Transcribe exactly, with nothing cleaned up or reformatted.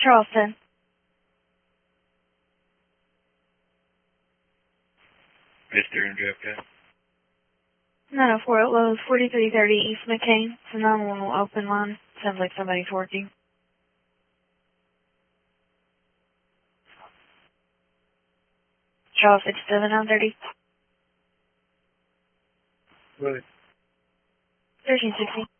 Charleston. Mister and J F K. nine oh four Outlaws, forty-three thirty East McCain. It's a nine one one open line. Sounds like somebody's working. Charles fifty-seven nine thirty. Right. thirteen sixty.